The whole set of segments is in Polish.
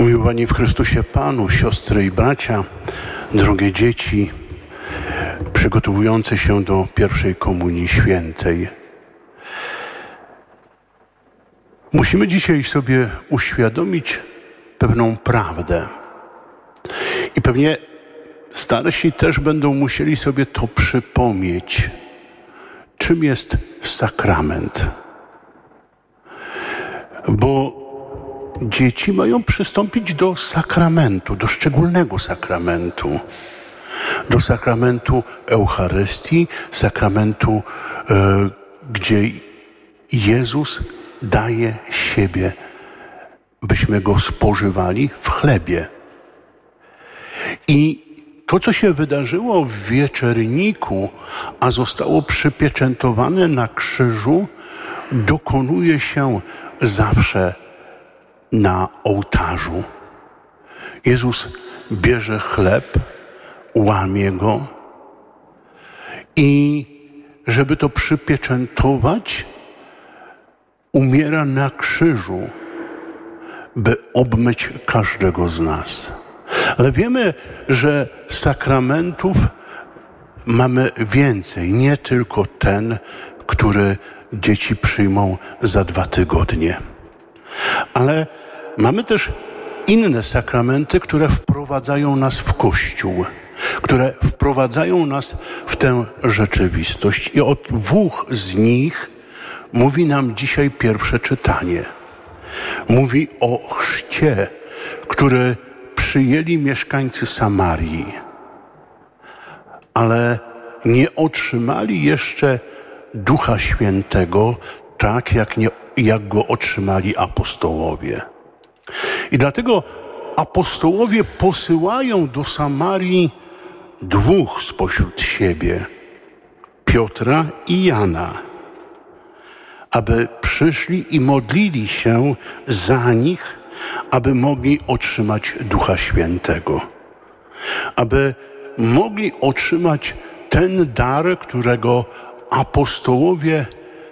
Umiłowani w Chrystusie Panu, siostry i bracia, drogie dzieci, przygotowujące się do pierwszej Komunii Świętej. Musimy dzisiaj sobie uświadomić pewną prawdę. I pewnie starsi też będą musieli sobie to przypomnieć. Czym jest sakrament? Bo dzieci mają przystąpić do sakramentu, do szczególnego sakramentu. Do sakramentu Eucharystii, sakramentu, gdzie Jezus daje siebie, byśmy Go spożywali w chlebie. I to, co się wydarzyło w wieczerniku, a zostało przypieczętowane na krzyżu, dokonuje się zawsze na ołtarzu. Jezus bierze chleb, łamie go i żeby to przypieczętować, umiera na krzyżu, by obmyć każdego z nas. Ale wiemy, że sakramentów mamy więcej, nie tylko ten, który dzieci przyjmą za 2 tygodnie. Ale mamy też inne sakramenty, które wprowadzają nas w Kościół, które wprowadzają nas w tę rzeczywistość. I o 2 z nich mówi nam dzisiaj pierwsze czytanie. Mówi o chrzcie, który przyjęli mieszkańcy Samarii, ale nie otrzymali jeszcze Ducha Świętego, tak jak go otrzymali apostołowie. I dlatego apostołowie posyłają do Samarii 2 spośród siebie, Piotra i Jana, aby przyszli i modlili się za nich, aby mogli otrzymać Ducha Świętego, aby mogli otrzymać ten dar, którego apostołowie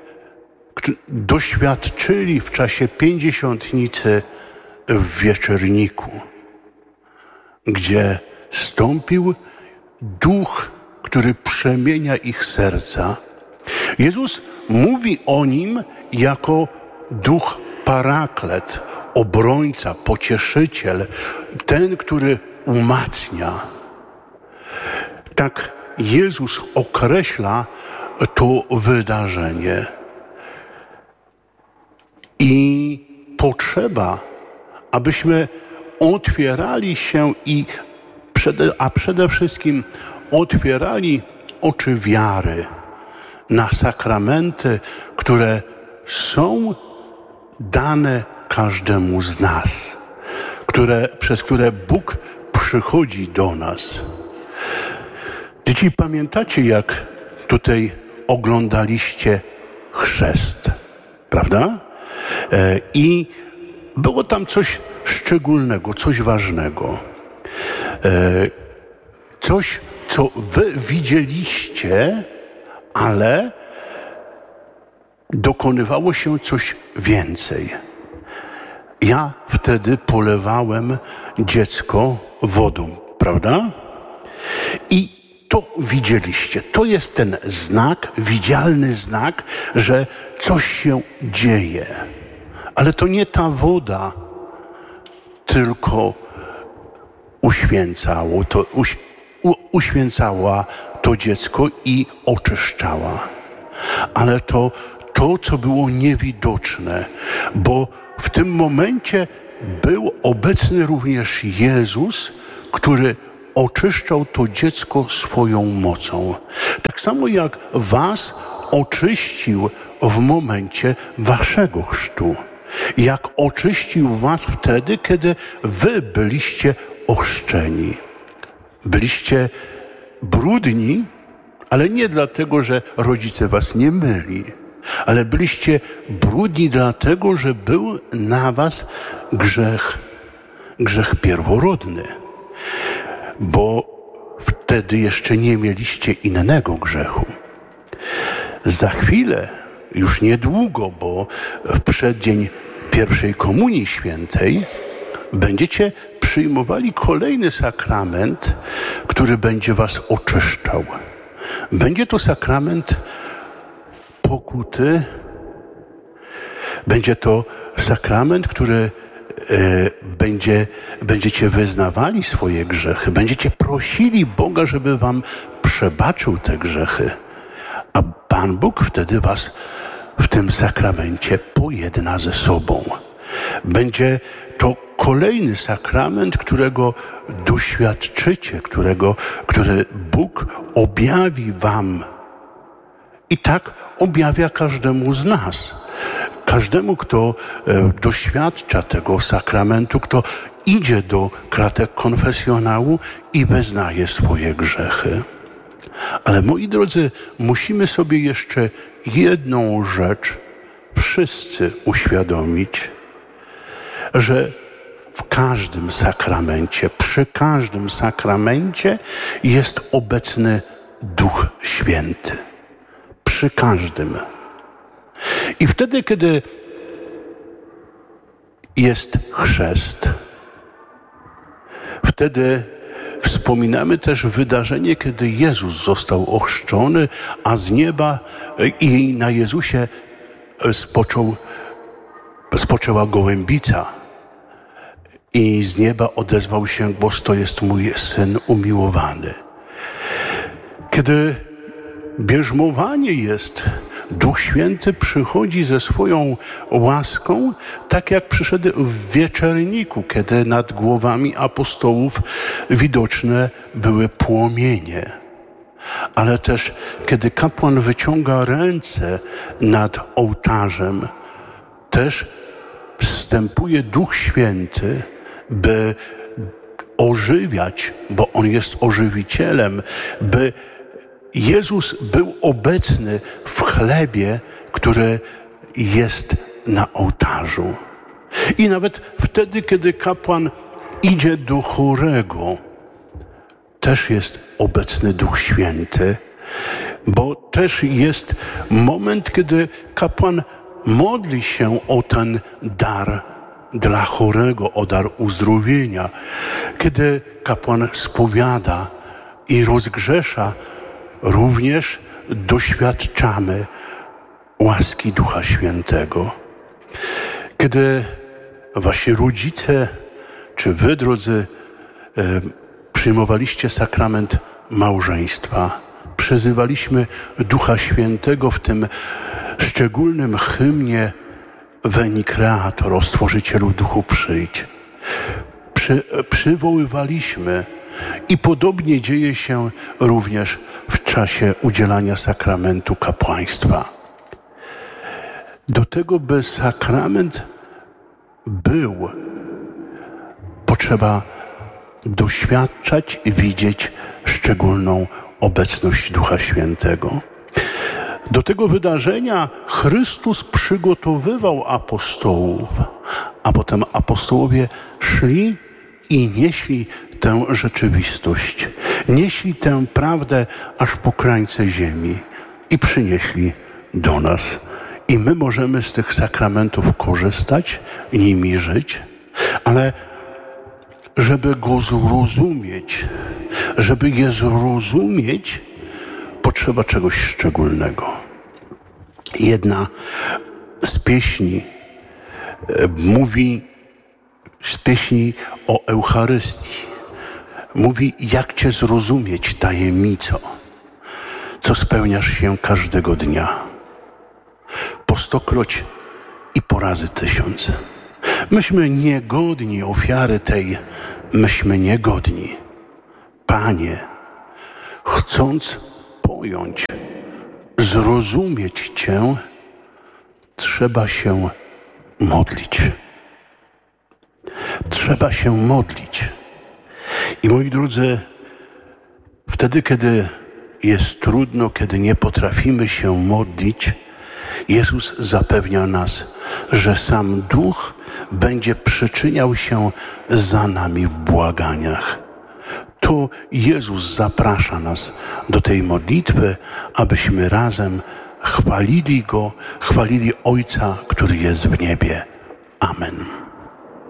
doświadczyli w czasie pięćdziesiątnicy w wieczerniku, gdzie stąpił Duch, który przemienia ich serca. Jezus mówi o nim jako Duch Paraklet, obrońca, pocieszyciel, ten, który umacnia. Tak Jezus określa to wydarzenie. I potrzeba, abyśmy otwierali się a przede wszystkim otwierali oczy wiary na sakramenty, które są dane każdemu z nas, przez które Bóg przychodzi do nas. Dzieci, pamiętacie, jak tutaj oglądaliście chrzest, prawda? I było tam coś szczególnego, coś ważnego. Coś, co wy widzieliście, ale dokonywało się coś więcej. Ja wtedy polewałem dziecko wodą, prawda? I to widzieliście. To jest ten znak, widzialny znak, że coś się dzieje. Ale to nie ta woda tylko uświęcała to dziecko i oczyszczała. Ale to, co było niewidoczne, bo w tym momencie był obecny również Jezus, który oczyszczał to dziecko swoją mocą. Tak samo jak was oczyścił w momencie waszego chrztu. Jak oczyścił was wtedy, kiedy wy byliście ochrzczeni. Byliście brudni, ale nie dlatego, że rodzice was nie myli, ale byliście brudni dlatego, że był na was grzech pierworodny. Bo wtedy jeszcze nie mieliście innego grzechu. Za chwilę, już niedługo, bo w przeddzień pierwszej Komunii Świętej będziecie przyjmowali kolejny sakrament, który będzie was oczyszczał. Będzie to sakrament pokuty. Będzie to sakrament, który będziecie wyznawali swoje grzechy. Będziecie prosili Boga, żeby wam przebaczył te grzechy. A Pan Bóg wtedy was w tym sakramencie pojedna ze sobą. Będzie to kolejny sakrament, którego doświadczycie, który Bóg objawi wam. I tak objawia każdemu z nas. Każdemu, kto doświadcza tego sakramentu, kto idzie do kratek konfesjonału i wyznaje swoje grzechy. Ale moi drodzy, musimy sobie jeszcze jedną rzecz wszyscy uświadomić, że w każdym sakramencie, przy każdym sakramencie jest obecny Duch Święty. Przy każdym. I wtedy, kiedy jest chrzest, wtedy wspominamy też wydarzenie, kiedy Jezus został ochrzczony, a z nieba i na Jezusie spoczęła gołębica. I z nieba odezwał się głos: to jest mój Syn umiłowany. Kiedy bierzmowanie jest, Duch Święty przychodzi ze swoją łaską, tak jak przyszedł w wieczerniku, kiedy nad głowami apostołów widoczne były płomienie. Ale też kiedy kapłan wyciąga ręce nad ołtarzem, też wstępuje Duch Święty, by ożywiać, bo On jest ożywicielem, by Jezus był obecny w chlebie, który jest na ołtarzu. I nawet wtedy, kiedy kapłan idzie do chorego, też jest obecny Duch Święty, bo też jest moment, kiedy kapłan modli się o ten dar dla chorego, o dar uzdrowienia. Kiedy kapłan spowiada i rozgrzesza, również doświadczamy łaski Ducha Świętego. Kiedy wasi rodzice, czy wy, drodzy, przyjmowaliście sakrament małżeństwa, przyzywaliśmy Ducha Świętego w tym szczególnym hymnie Veni Creator, o Stworzycielu Duchu przyjdź. Przywoływaliśmy i podobnie dzieje się również w czasie udzielania sakramentu kapłaństwa. Do tego, by sakrament był, potrzeba doświadczać i widzieć szczególną obecność Ducha Świętego. Do tego wydarzenia Chrystus przygotowywał apostołów, a potem apostołowie szli i nieśli tę rzeczywistość, nieśli tę prawdę aż po krańce ziemi i przynieśli do nas. I my możemy z tych sakramentów korzystać, nimi żyć, ale żeby je zrozumieć, potrzeba czegoś szczególnego. Jedna z pieśni o Eucharystii mówi: jak Cię zrozumieć, tajemnico, co spełniasz się każdego dnia, po 100-kroć i po razy 1000. Myśmy niegodni ofiary tej, myśmy niegodni. Panie, chcąc pojąć, zrozumieć Cię, trzeba się modlić. Trzeba się modlić. I moi drodzy, wtedy, kiedy jest trudno, kiedy nie potrafimy się modlić, Jezus zapewnia nas, że sam Duch będzie przyczyniał się za nami w błaganiach. To Jezus zaprasza nas do tej modlitwy, abyśmy razem chwalili Go, chwalili Ojca, który jest w niebie. Amen.